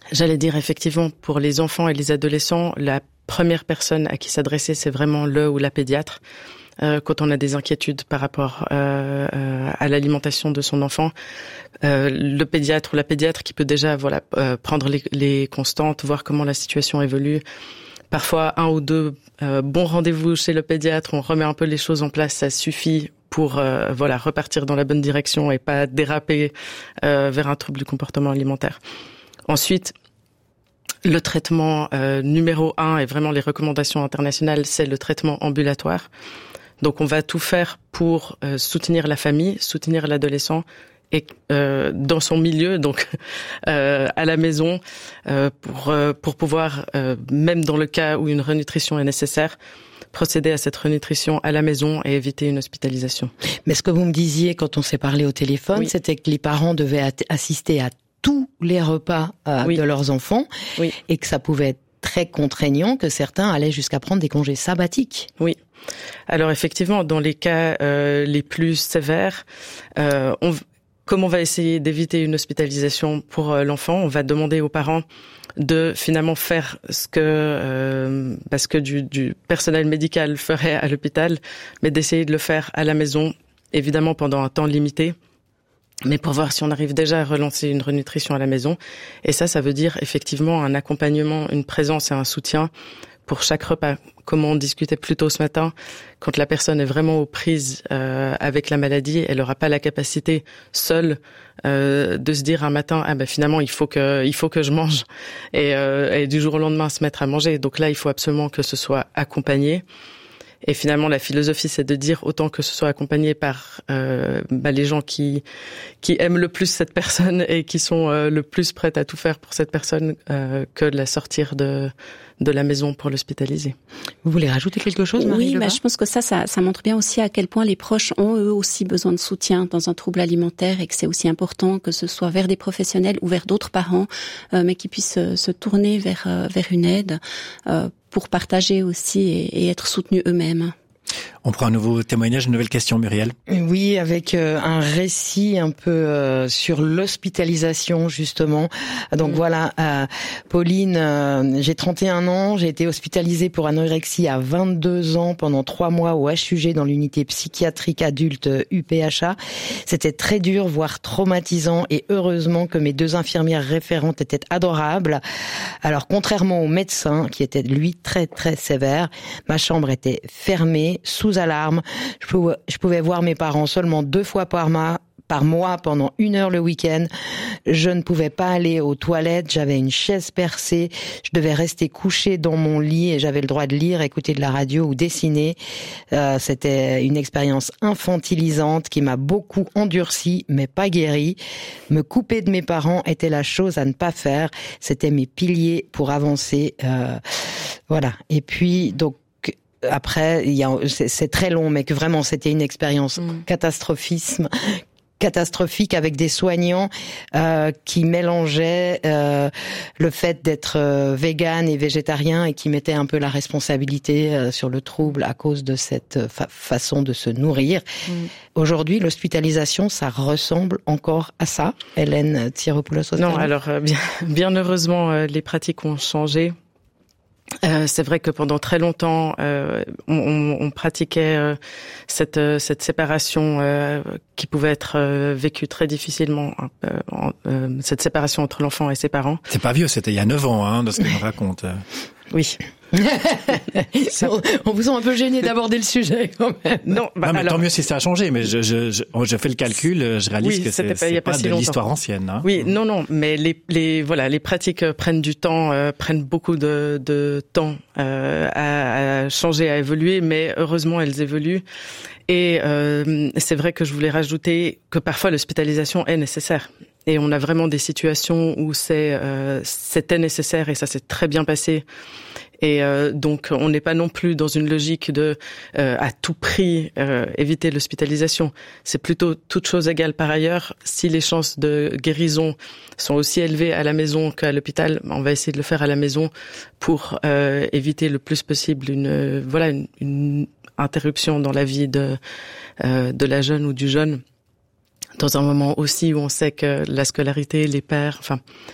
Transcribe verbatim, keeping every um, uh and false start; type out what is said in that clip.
J'allais dire effectivement, pour les enfants et les adolescents, la première personne à qui s'adresser, c'est vraiment le ou la pédiatre. Euh, quand on a des inquiétudes par rapport euh, euh, à l'alimentation de son enfant, euh, le pédiatre ou la pédiatre qui peut déjà voilà euh, prendre les, les constantes, voir comment la situation évolue. Parfois un ou deux euh, bons rendez-vous chez le pédiatre, on remet un peu les choses en place, ça suffit pour euh, voilà repartir dans la bonne direction et pas déraper euh, vers un trouble du comportement alimentaire. Ensuite, le traitement euh, numéro un et vraiment les recommandations internationales, c'est le traitement ambulatoire. Donc on va tout faire pour euh, soutenir la famille, soutenir l'adolescent et euh, dans son milieu, donc euh, à la maison, euh, pour euh, pour pouvoir, euh, même dans le cas où une renutrition est nécessaire, procéder à cette renutrition à la maison et éviter une hospitalisation. Mais ce que vous me disiez quand on s'est parlé au téléphone, oui. c'était que les parents devaient at- assister à tous les repas euh, oui. de leurs enfants oui. et que ça pouvait être très contraignant, que certains allaient jusqu'à prendre des congés sabbatiques. Oui. Alors effectivement, dans les cas euh, les plus sévères, euh, on, comme on va essayer d'éviter une hospitalisation pour euh, l'enfant, on va demander aux parents de finalement faire ce que euh, parce que du, du personnel médical ferait à l'hôpital, mais d'essayer de le faire à la maison, évidemment pendant un temps limité. Mais pour voir si on arrive déjà à relancer une renutrition à la maison. Et ça, ça veut dire effectivement un accompagnement, une présence et un soutien pour chaque repas. Comme on discutait plus tôt ce matin, quand la personne est vraiment aux prises euh, avec la maladie, elle n'aura pas la capacité seule euh, de se dire un matin, ah ben finalement il faut que il faut que je mange et, euh, et du jour au lendemain se mettre à manger. Donc là, il faut absolument que ce soit accompagné. Et finalement, la philosophie, c'est de dire autant que ce soit accompagné par euh, bah, les gens qui qui aiment le plus cette personne et qui sont euh, le plus prêts à tout faire pour cette personne euh, que de la sortir de de la maison pour l'hospitaliser. Vous voulez rajouter quelque chose, Marie? Oui, bah, je pense que ça, ça, ça montre bien aussi à quel point les proches ont eux aussi besoin de soutien dans un trouble alimentaire et que c'est aussi important que ce soit vers des professionnels ou vers d'autres parents, euh, mais qui puissent euh, se tourner vers euh, vers une aide euh, pour partager aussi et, et être soutenus eux-mêmes. On prend un nouveau témoignage, une nouvelle question, Muriel. Oui, avec euh, un récit un peu euh, sur l'hospitalisation, justement. Donc mmh. voilà, euh, Pauline, euh, j'ai trente et un ans, j'ai été hospitalisée pour anorexie à vingt-deux ans pendant trois mois au H U G dans l'unité psychiatrique adulte U P H A. C'était très dur, voire traumatisant, et heureusement que mes deux infirmières référentes étaient adorables. Alors, contrairement au médecin, qui était lui très très sévère, ma chambre était fermée, sous alarme. Je pouvais, je pouvais voir mes parents seulement deux fois par mois, par mois pendant une heure le week-end. Je ne pouvais pas aller aux toilettes. J'avais une chaise percée. Je devais rester couchée dans mon lit et j'avais le droit de lire, écouter de la radio ou dessiner. Euh, c'était une expérience infantilisante qui m'a beaucoup endurcie, mais pas guérie. Me couper de mes parents était la chose à ne pas faire. C'était mes piliers pour avancer. Euh, voilà. Et puis, donc, après, il y a, c'est, c'est très long, mais que vraiment c'était une expérience mmh. catastrophisme, catastrophique avec des soignants euh, qui mélangeaient euh, le fait d'être euh, végane et végétarien et qui mettaient un peu la responsabilité euh, sur le trouble à cause de cette fa- façon de se nourrir. Mmh. Aujourd'hui, l'hospitalisation, ça ressemble encore à ça, Hélène Tsiropoulos? Non, alors euh, bien, bien heureusement, euh, les pratiques ont changé. Euh, c'est vrai que pendant très longtemps, euh, on, on, on pratiquait euh, cette, euh, cette séparation euh, qui pouvait être euh, vécue très difficilement, euh, euh, cette séparation entre l'enfant et ses parents. C'est pas vieux, c'était il y a neuf ans, hein, de ce qu'on raconte. Oui. on, on vous sent un peu gêné d'aborder le sujet quand même. Non, bah, non mais alors, tant mieux si ça a changé, mais je, je, je, je fais le calcul, je réalise oui, que c'est, pas, c'est pas, pas de si l'histoire ancienne. Hein. Oui, non, non, mais les, les, voilà, les pratiques prennent du temps, euh, prennent beaucoup de, de temps euh, à, à changer, à évoluer, mais heureusement elles évoluent. Et euh, c'est vrai que je voulais rajouter que parfois l'hospitalisation est nécessaire. Et on a vraiment des situations où c'est euh, c'était nécessaire et ça s'est très bien passé. Et euh, donc on n'est pas non plus dans une logique de euh, à tout prix euh, éviter l'hospitalisation. C'est plutôt toute chose égale par ailleurs. Si les chances de guérison sont aussi élevées à la maison qu'à l'hôpital, on va essayer de le faire à la maison pour euh, éviter le plus possible une euh, voilà une, une interruption dans la vie de euh, de la jeune ou du jeune. Dans un moment aussi où on sait que la scolarité, les pères, enfin,